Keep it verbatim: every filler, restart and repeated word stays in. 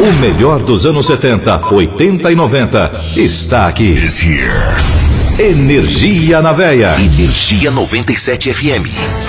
O melhor dos anos setenta, oitenta e noventa está aqui. Energia na Veia. Energia noventa e sete F M.